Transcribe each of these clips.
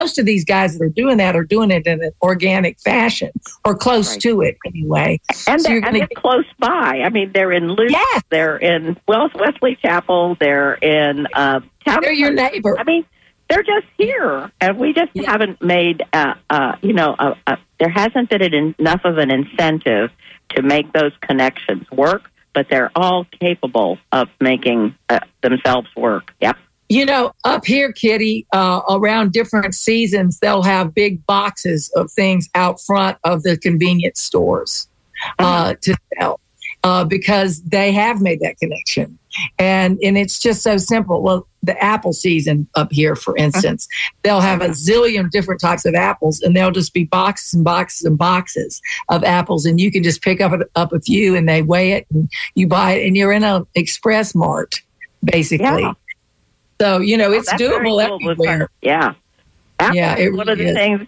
most of these guys that are doing it in an organic fashion or close to it anyway. And they're close by. I mean, they're in Luke, they're in Wesley Chapel, they're in town. They're your neighbor. I mean, they're just here, and we just haven't made, there hasn't been enough of an incentive to make those connections work, but they're all capable of making themselves work. Yep. You know, up here, Kitty, around different seasons, they'll have big boxes of things out front of the convenience stores to sell because they have made that connection. And it's just so simple. Well, the apple season up here, for instance, they'll have a zillion different types of apples, and they'll just be boxes and boxes and boxes of apples, and you can just pick up a few, and they weigh it, and you buy it, and you're in an express mart, basically. Yeah. So, you know, it's doable everywhere. Yeah. Apple is one of the things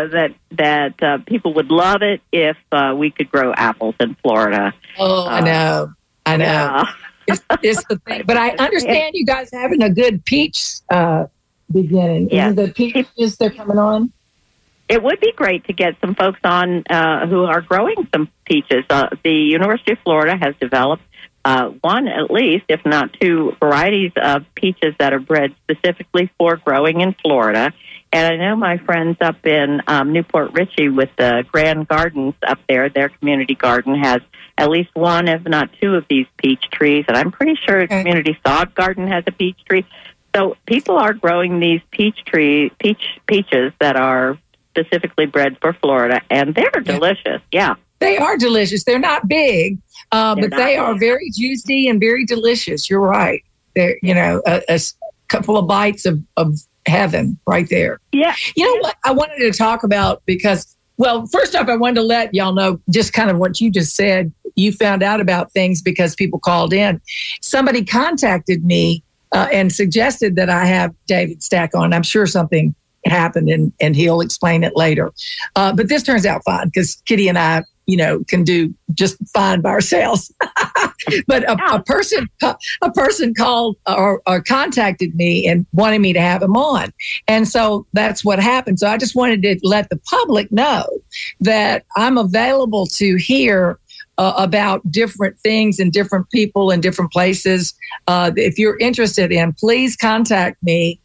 that people would love it if we could grow apples in Florida. Oh, I know. Yeah. It's the thing. But I understand you guys having a good peach beginning. Yeah. The peaches, they're coming on? It would be great to get some folks on who are growing some peaches. The University of Florida has developed one, at least, if not two, varieties of peaches that are bred specifically for growing in Florida. And I know my friends up in Newport Richey with the Grand Gardens up there, their community garden has at least one, if not two, of these peach trees. And I'm pretty sure Community Sod Garden has a peach tree. So people are growing these peaches that are specifically bred for Florida, and they're delicious. Yeah. They are delicious. They're not big, but they are very juicy and very delicious. You're right. They're, you know, a couple of bites of heaven right there. Yeah. You know what I wanted to talk about because, well, first off, I wanted to let y'all know just kind of what you just said. You found out about things because people called in. Somebody contacted me and suggested that I have David Stack on. I'm sure something happened and he'll explain it later. But this turns out fine because Kitty and I, you know, can do just fine by ourselves. But a person called or contacted me and wanted me to have him on. And so that's what happened. So I just wanted to let the public know that I'm available to hear about different things and different people in different places. If you're interested in, please contact me.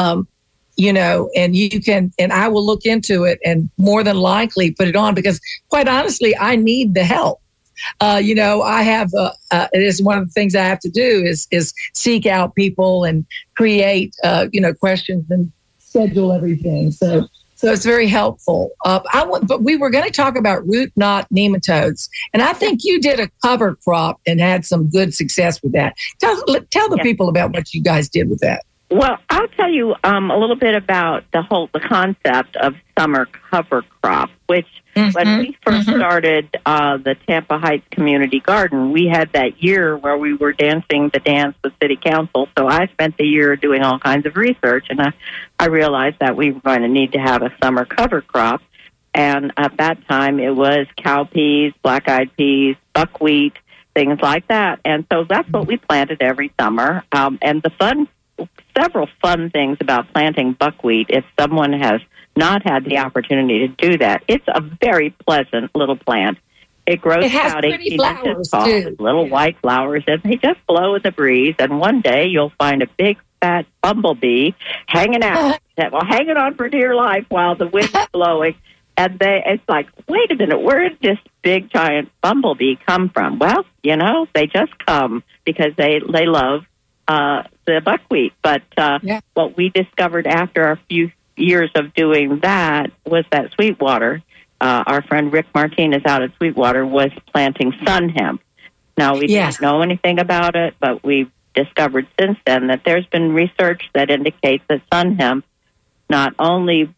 You know, and you can, and I will look into it and more than likely put it on because quite honestly, I need the help. You know, I have, it is one of the things I have to do is seek out people and create, you know, questions and schedule everything. So it's very helpful. But we were going to talk about root knot nematodes, and I think you did a cover crop and had some good success with that. Tell the people about what you guys did with that. Well, I'll tell you a little bit about the concept of summer cover crop, which when we first started the Tampa Heights Community Garden, we had that year where we were dancing the dance with City Council. So I spent the year doing all kinds of research, and I realized that we were going to need to have a summer cover crop. And at that time, it was cowpeas, black-eyed peas, buckwheat, things like that. And so that's what we planted every summer. And several fun things about planting buckwheat. If someone has not had the opportunity to do that, it's a very pleasant little plant. It grows about 18 inches tall with little white flowers, and they just blow in the breeze. And one day you'll find a big, fat bumblebee hanging out, hanging on for dear life while the wind is blowing. And it's like, wait a minute, where did this big, giant bumblebee come from? Well, you know, they just come because they love the buckwheat. But what we discovered after a few years of doing that was that Sweetwater, our friend Rick Martinez out at Sweetwater, was planting sun hemp. Now, we didn't know anything about it, but we've discovered since then that there's been research that indicates that sun hemp not only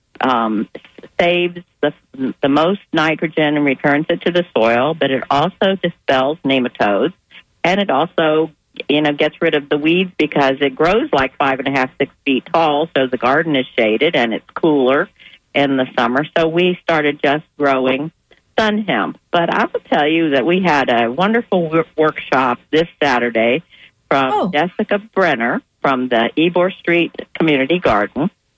saves the most nitrogen and returns it to the soil, but it also dispels nematodes, and it also gets rid of the weeds because it grows like 5.5, 6 feet tall, so the garden is shaded and it's cooler in the summer. So we started just growing sun hemp. But I will tell you that we had a wonderful workshop this Saturday from Jessica Brenner from the Ybor Street Community Garden.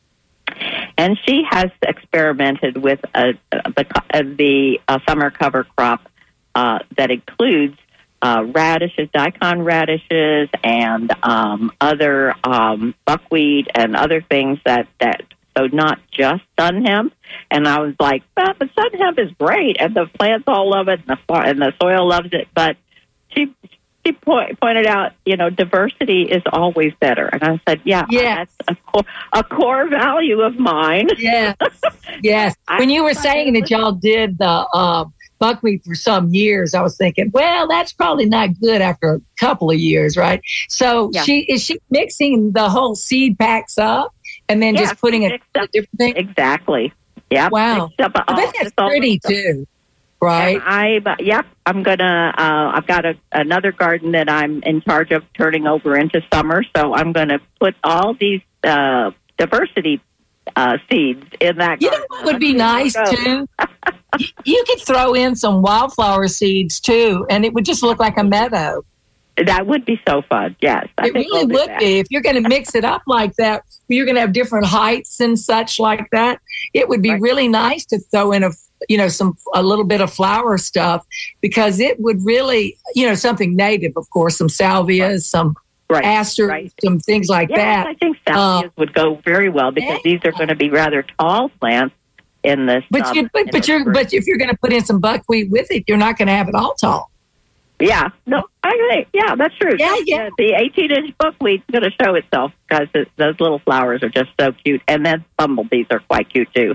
And she has experimented with the summer cover crop that includes radishes, daikon radishes, and other buckwheat and other things that so not just sun hemp. And I was like, well, but sun hemp is great, and the plants all love it, and the soil loves it. But she pointed out, diversity is always better. And I said, that's a core value of mine. Yes, yes. When you were saying that y'all did the buckwheat for some years, I was thinking, well, that's probably not good after a couple of years, right? So is she mixing the whole seed packs up and then just putting it in a different thing? Exactly. Yeah. Wow. I bet that's pretty too. Right. I'm gonna. I've got another garden that I'm in charge of turning over into summer, so I'm gonna put all these diversity seeds in that. You know what would be nice too? You could throw in some wildflower seeds too, and it would just look like a meadow. That would be so fun. Yes, it really would be. If you're going to mix it up like that, you're going to have different heights and such like that. It would be really nice to throw in a little bit of flower stuff, because it would really, something native, of course, some salvias, some asters, some things like that. I think salvias would go very well, because these are going to be rather tall plants in this. But if you're going to put in some buckwheat with it, you're not going to have it all tall. Yeah, no, I agree. Yeah, that's true. Yeah. The 18-inch buckwheat's going to show itself, because those little flowers are just so cute, and then bumblebees are quite cute too.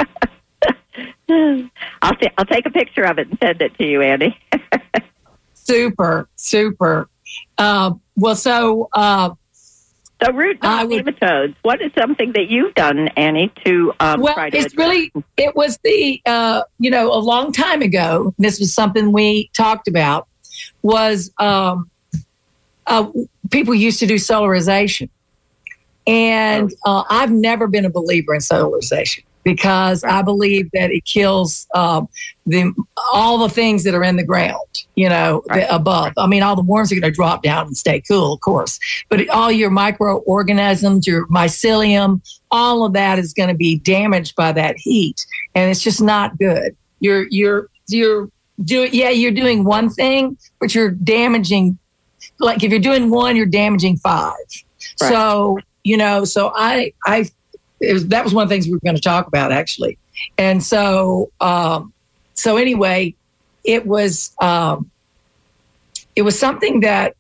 I'll take a picture of it and send it to you, Andy. Super. So root knot nematodes. What is something that you've done, Annie, to try to? It was a long time ago. This was something we talked about. Was people used to do solarization, and I've never been a believer in solarization, because I believe that it kills all the things that are in the ground, above. I mean, all the worms are going to drop down and stay cool, of course. But all your microorganisms, your mycelium, all of that is going to be damaged by that heat, and it's just not good. You're doing one thing, but you're damaging. Like if you're doing one, you're damaging 5. Right. So that was one of the things we were going to talk about, actually. And so anyway, it was something that,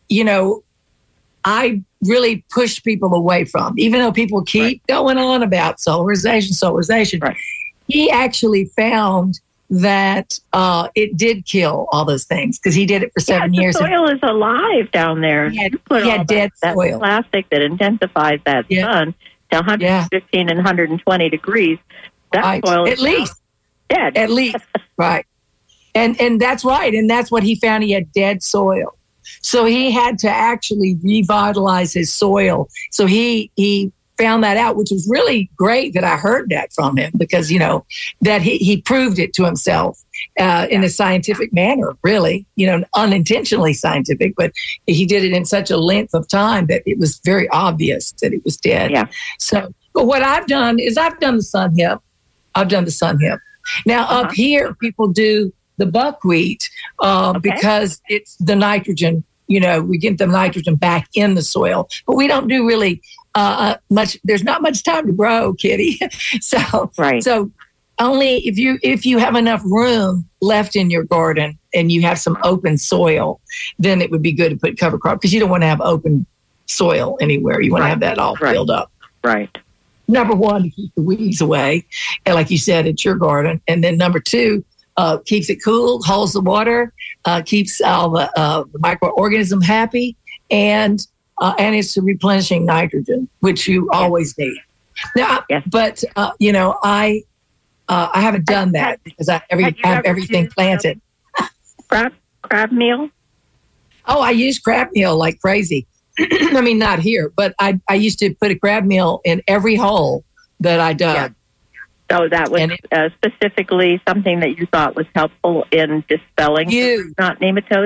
I really pushed people away from, even though people keep going on about solarization. Right. He actually found that it did kill all those things, because he did it for 7 years. The soil is alive down there. He had dead soil. That plastic that intensifies that sun to 115 and 120 degrees. That soil is dead. At least, right. And that's right. And that's what he found. He had dead soil. So he had to actually revitalize his soil. So he found that out, which was really great that I heard that from him, because, that he proved it to himself in a scientific manner, really, unintentionally scientific, but he did it in such a length of time that it was very obvious that it was dead. Yeah. So, but what I've done is I've done the sun hemp. Now up here, people do the buckwheat because it's the nitrogen. We get the nitrogen back in the soil, but we don't do really much. There's not much time to grow, Kitty. So only if you have enough room left in your garden and you have some open soil, then it would be good to put cover crop, because you don't want to have open soil anywhere. You want to have that all filled up. Right. Number one, to keep the weeds away, and like you said, it's your garden. And then number 2, keeps it cool, holds the water, keeps all the microorganism happy, and it's replenishing nitrogen, which you always need. Now, but I haven't done that, because I have everything planted. Crab meal? Oh, I use crab meal like crazy. I mean, not here, but I used to put a crab meal in every hole that I dug. Yeah. So that was specifically something that you thought was helpful in dispelling root knot nematodes?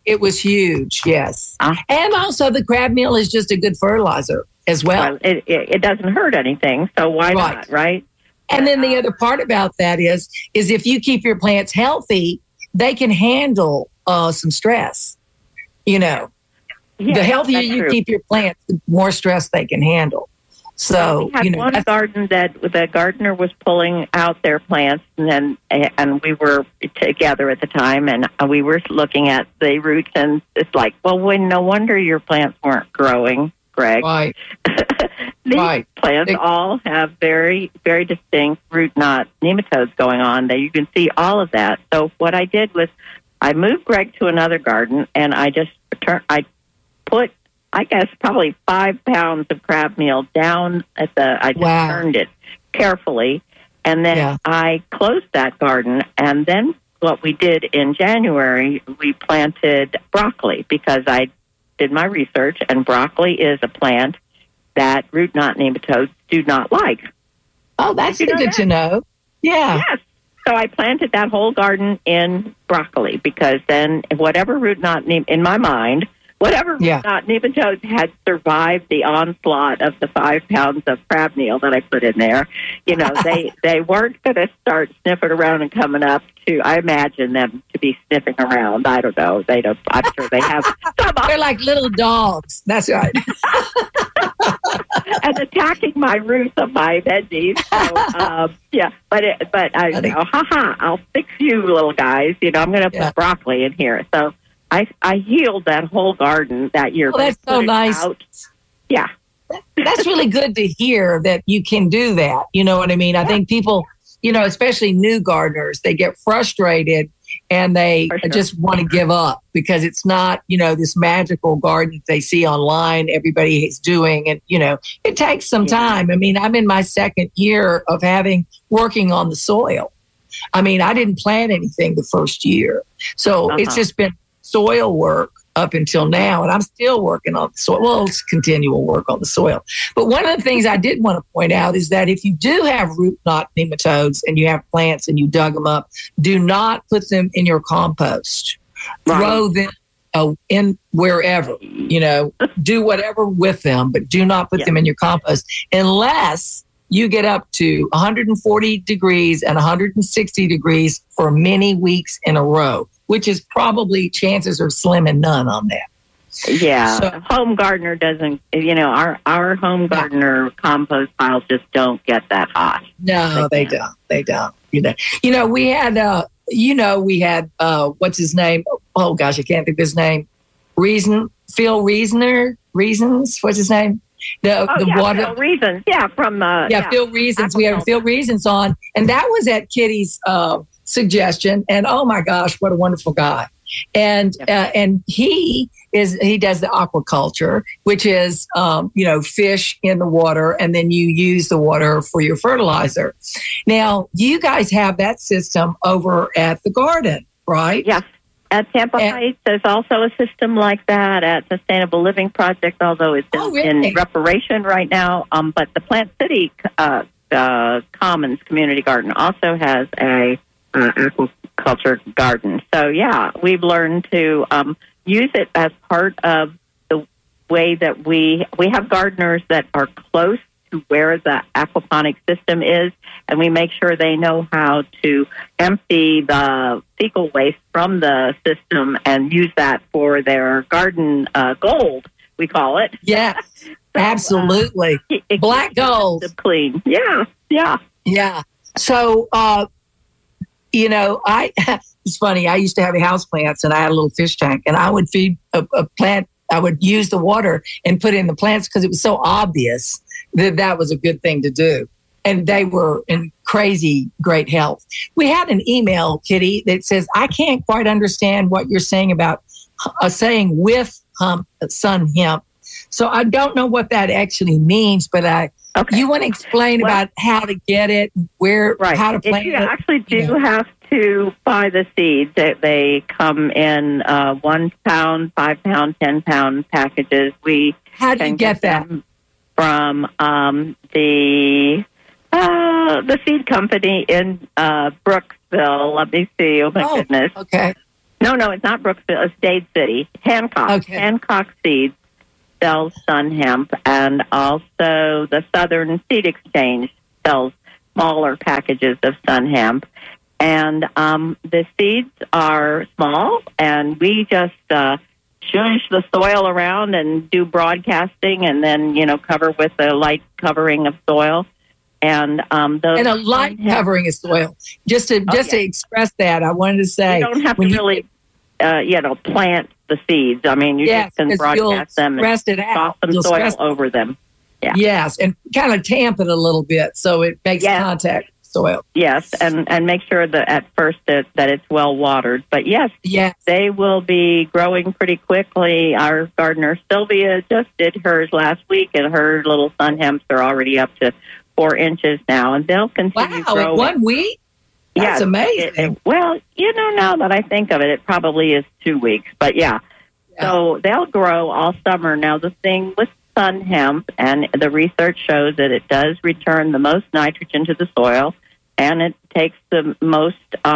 It was huge, yes. And also the crab meal is just a good fertilizer as well. It doesn't hurt anything, so why not, right? And then the other part about that is if you keep your plants healthy, they can handle some stress. You know, the healthier you keep your plants, the more stress they can handle. So we had one garden that the gardener was pulling out their plants, and we were together at the time, and we were looking at the roots, and it's like, well, no wonder your plants weren't growing, Greg. Right. These plants all have very, very distinct root knot nematodes going on. You can see all of that. So what I did was I moved Greg to another garden, and I put, I guess, probably 5 pounds of crab meal down at I just turned it carefully, and then I closed that garden. And then what we did in January, we planted broccoli, because I did my research, and broccoli is a plant that root knot nematodes do not like. Oh, that's good to know. Yeah. Yes. So I planted that whole garden in broccoli, because then whatever root knot, in my mind, whatever root knot nematodes had survived the onslaught of the 5 pounds of crab meal that I put in there, they weren't going to start sniffing around and coming up to, I imagine them to be sniffing around. I don't know. They don't, I'm sure they have some. They're like little dogs. That's right. And attacking my roots of my veggies. So, but I go, I'll fix you little guys. I'm going to put broccoli in here. So I healed that whole garden that year. Oh, that's so nice. Yeah. That's really good to hear that you can do that. You know what I mean? I think people, especially new gardeners, they get frustrated and they just want to give up because it's not, this magical garden they see online, everybody is doing. And, it takes some time. I mean, I'm in my second year of working on the soil. I mean, I didn't plant anything the first year. So it's just been soil work up until now, and I'm still working on the soil. Well, it's continual work on the soil. But one of the things I did want to point out is that if you do have root knot nematodes and you have plants and you dug them up, do not put them in your compost. Right. Throw them in wherever, do whatever with them, but do not put them in your compost unless you get up to 140 degrees and 160 degrees for many weeks in a row, which is probably chances are slim and none on that. Yeah. So, home gardener doesn't, our home gardener compost piles just don't get that hot. No, they don't. They don't. We had, what's his name? Oh gosh, I can't think of his name. Phil Reasons, what's his name? Water. Phil Reasons. Yeah, from Phil Reasons. We had Phil Reasons on, and that was at Kitty's suggestion. And oh my gosh, what a wonderful guy! And he does the aquaculture, which is fish in the water, and then you use the water for your fertilizer. Now you guys have that system over at the garden, right? Yes. At Tampa Heights, there's also a system like that at Sustainable Living Project, although it's in reparation right now. But the Plant City Commons Community Garden also has a aquaculture garden. So, we've learned to use it as part of the way that we have gardeners that are close to where the aquaponic system is, and we make sure they know how to empty the fecal waste from the system and use that for their garden gold, we call it. Yes, absolutely. Black gold. Clean. Yeah. So, it's funny. I used to have houseplants, and I had a little fish tank, and I would feed a plant. I would use the water and put it in the plants because it was so obvious that was a good thing to do. And they were in crazy great health. We had an email, Kitty, that says, I can't quite understand what you're saying about saying with sun hemp. So I don't know what that actually means, but you want to explain about how to get it, how to plant it? You actually do have to buy the seeds. They come in 1 pound, 5 pound, 10 pound packages. How do you get that? From the seed company in Brooksville. Let me see. Oh my goodness. Okay. No, it's not Brookfield. It's Dade City. Hancock. Okay. Hancock Seeds sells Sun Hemp, and also the Southern Seed Exchange sells smaller packages of Sun Hemp. And the seeds are small, and we just shush the soil around and do broadcasting, and then cover with a light covering of soil. And those and a light covering of soil. Just to express that, I wanted to say you don't have to really plant the seeds. I mean, you just can broadcast them and toss some soil over them. Yeah. Yes, and kind of tamp it a little bit so it makes contact with soil. Yes, and make sure that at first that it's well watered. But yes, they will be growing pretty quickly. Our gardener Sylvia just did hers last week, and her little Sun Hemps are already up to 4 inches now, and they'll continue growing. In 1 week? That's amazing. Well, now that I think of it, it probably is 2 weeks. But so they'll grow all summer. Now, the thing with Sun Hemp, and the research shows that it does return the most nitrogen to the soil, and it takes the most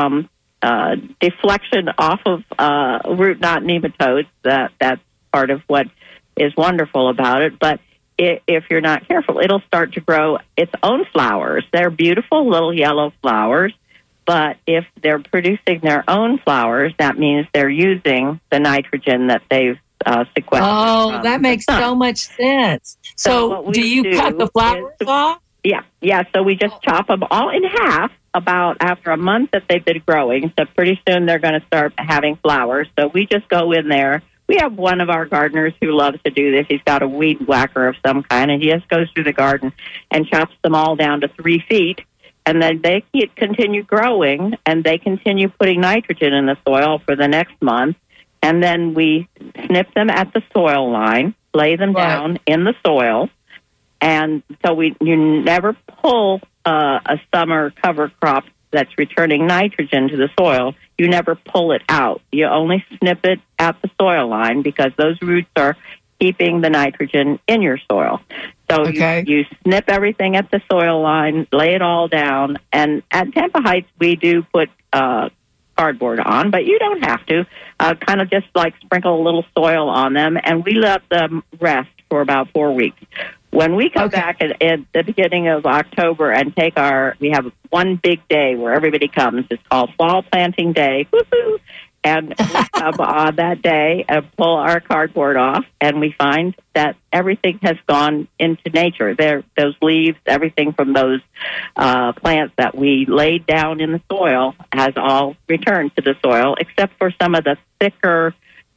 deflection off of root knot nematodes. That's part of what is wonderful about it. But if you're not careful, it'll start to grow its own flowers. They're beautiful little yellow flowers. But if they're producing their own flowers, that means they're using the nitrogen that they've sequestered. Oh, that makes so much sense. So do you cut the flowers off? Yeah. So we just chop them all in half about after a month that they've been growing. So pretty soon they're going to start having flowers. So we just go in there. We have one of our gardeners who loves to do this. He's got a weed whacker of some kind, and he just goes through the garden and chops them all down to 3 feet. And then they continue growing, and they continue putting nitrogen in the soil for the next month. And then we snip them at the soil line, lay them down in the soil. And so you never pull a summer cover crop that's returning nitrogen to the soil. You never pull it out. You only snip it at the soil line because those roots are keeping the nitrogen in your soil. So you snip everything at the soil line, lay it all down. And at Tampa Heights, we do put cardboard on, but you don't have to. Kind of just like sprinkle a little soil on them, and we let them rest for about 4 weeks. When we come back at the beginning of October and we have one big day where everybody comes. It's called Fall Planting Day. Woo-hoo! And we come on that day and pull our cardboard off, and we find that everything has gone into nature. Those leaves, everything from those plants that we laid down in the soil has all returned to the soil, except for some of the thicker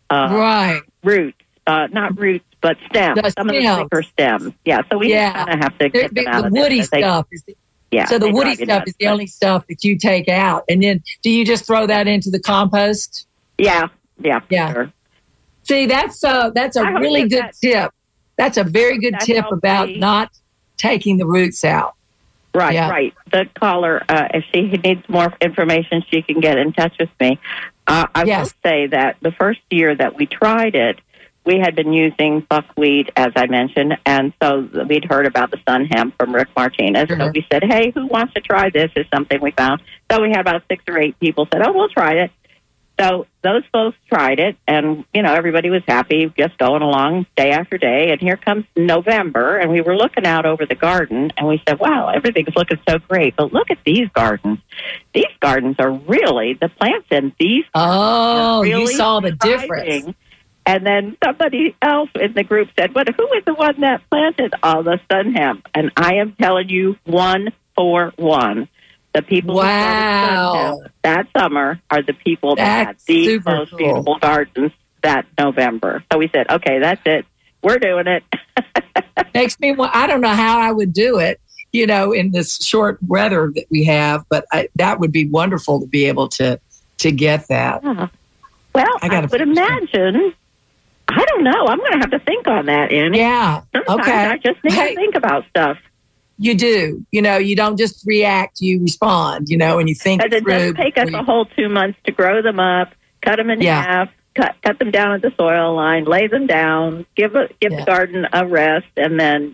roots. Not roots, but stems. Some of the thicker stems. Yeah, so we kind of have to get them out of the woody stuff. So the woody stuff is the only stuff that you take out. And then do you just throw that into the compost? Yeah. Sure. See, that's a really good tip. That's a very good tip about not taking the roots out. Right. The caller, if she needs more information, she can get in touch with me. I will say that the first year that we tried it, we had been using buckwheat, as I mentioned, and so we'd heard about the Sun Hemp from Rick Martinez. So we said, hey, who wants to try this? Is something we found. So we had about 6 or 8 people said, oh, we'll try it. So those folks tried it, and, everybody was happy, just going along day after day. And here comes November, and we were looking out over the garden, and we said, wow, everything's looking so great. But look at these gardens. These gardens are really, the plants in these really you saw the difference. And then somebody else in the group said, "But who was the one that planted all the Sun Hemp?" And I am telling you, 1 for 1. The people who planted Sun Hemp that summer are the people that had the most beautiful gardens that November. So we said, okay, that's it. We're doing it. Makes me, I don't know how I would do it, in this short weather that we have, but that would be wonderful to be able to get that. Yeah. Well, I would imagine... I don't know. I'm going to have to think on that, Annie. Yeah. Sometimes I just need to think about stuff. You do. You don't just react. You respond, and you think through. It does take us a whole 2 months to grow them up, cut them in half, cut them down at the soil line, lay them down, give the garden a rest, and then,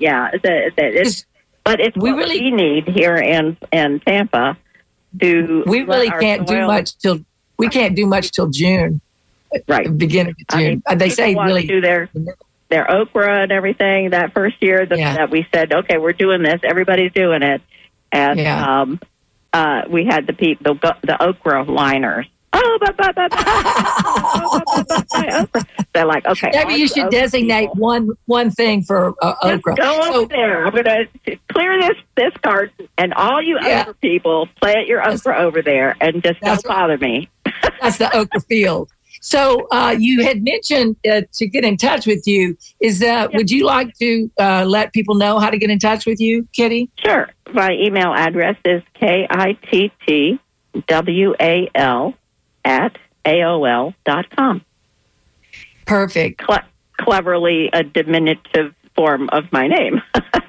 but it's what we need here in Tampa. We really can't do much till June. Right. Beginning of June. They say really do their okra and everything that first year that we said, okay, we're doing this. Everybody's doing it. And we had the okra liners. They're like, okay. Maybe you should designate one thing for okra. Go over there. I'm going to clear this garden, and all you okra people plant your okra over there, and just don't bother me. That's the okra field. So you had mentioned to get in touch with you. Would you like to let people know how to get in touch with you, Kitty? Sure. My email address is kittwal@aol.com. Perfect. Cleverly a diminutive form of my name.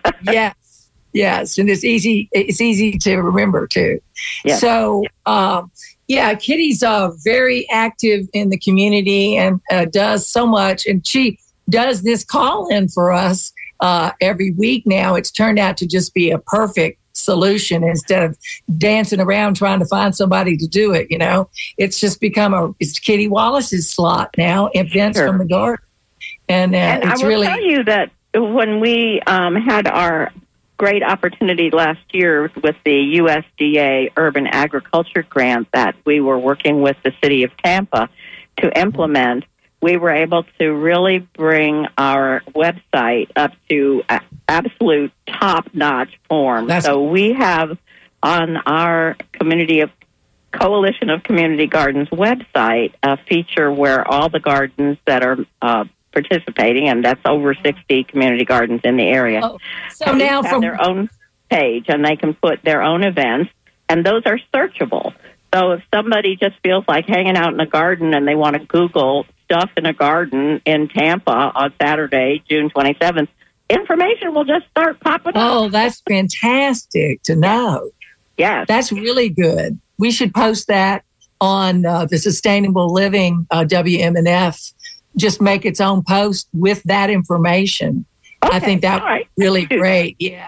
Yes, and it's easy to remember too. Yes. So, Kitty's very active in the community and does so much, and she does this call-in for us every week now. It's turned out to just be a perfect solution instead of dancing around trying to find somebody to do it. It's just become it's Kitty Wallace's slot now. Events from the garden, and it's I will tell you that when we had our great opportunity last year with the USDA Urban Agriculture Grant that we were working with the city of Tampa to implement, we were able to really bring our website up to absolute top-notch form. So we have on our Coalition of Community Gardens website a feature where all the gardens that are participating, and that's over 60 community gardens in the area. So now have their own page, and they can put their own events, and those are searchable. So if somebody just feels like hanging out in a garden and they want to Google stuff in a garden in Tampa on Saturday, June 27th, information will just start popping up. Oh, that's fantastic to know. Yes. That's really good. We should post that on the Sustainable Living WMNF. Just make its own post with that information. Okay, I think that would be really great. Yeah.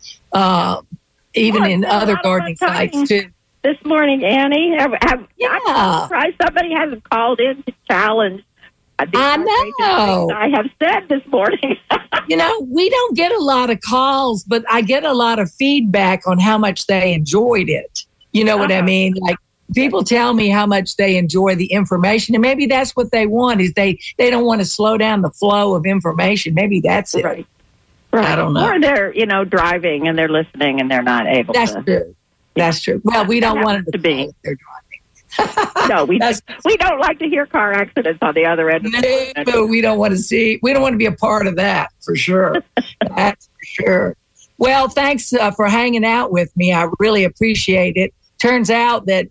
Even in other gardening sites too. This morning, Annie, I'm surprised somebody hasn't called in to challenge. I know. I have said this morning. We don't get a lot of calls, but I get a lot of feedback on how much they enjoyed it. You know what I mean? Like, people tell me how much they enjoy the information, and maybe that's what they want. Is they don't want to slow down the flow of information. Maybe that's it. Right. I don't know. Or they're driving and they're listening and they're not able. That's true. That's true. Well, we don't want it to be. If they're driving. No, we don't like to hear car accidents on the other end. No, we don't want to see. We don't want to be a part of that for sure. That's for sure. Well, thanks for hanging out with me. I really appreciate it. Turns out that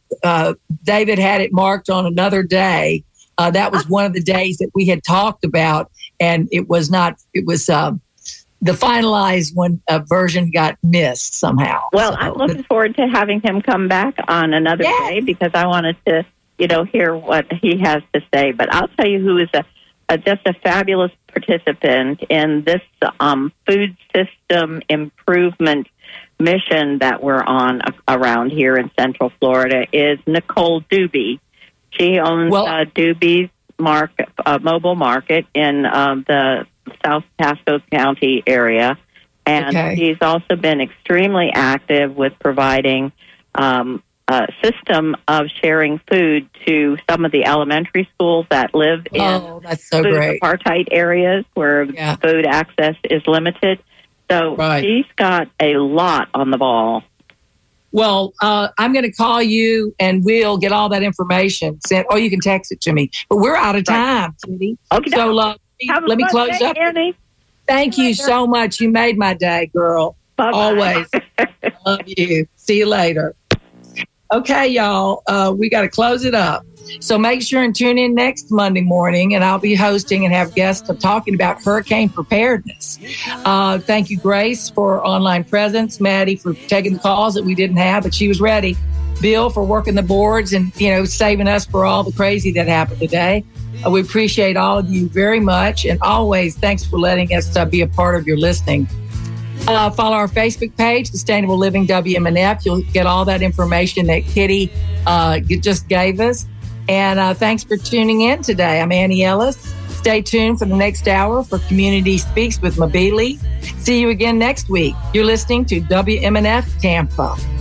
David had it marked on another day. That was one of the days that we had talked about, and it was not. It was the finalized one version got missed somehow. Well, I'm looking forward to having him come back on another day because I wanted to, hear what he has to say. But I'll tell you who is just a fabulous participant in this food system improvement mission that we're on around here in Central Florida is Nicole Doobie. She owns Doobie's mobile market in the South Pasco County area, and she's also been extremely active with providing a system of sharing food to some of the elementary schools that live in food apartheid areas where food access is limited. So she's got a lot on the ball. Well, I'm going to call you and we'll get all that information sent, or you can text it to me. But we're out of time, Kitty. Okay. So let me close up. Annie. Thank you so much. You made my day, girl. Bye-bye. Always. Love you. See you later. Okay, y'all. We got to close it up. So make sure and tune in next Monday morning, and I'll be hosting and have guests talking about hurricane preparedness. Thank you, Grace, for online presence. Maddie for taking the calls that we didn't have, but she was ready. Bill for working the boards and, saving us for all the crazy that happened today. We appreciate all of you very much. And always, thanks for letting us be a part of your listening. Follow our Facebook page, Sustainable Living WMNF. You'll get all that information that Kitty just gave us. And thanks for tuning in today. I'm Annie Ellis. Stay tuned for the next hour for Community Speaks with Mabili. See you again next week. You're listening to WMNF Tampa.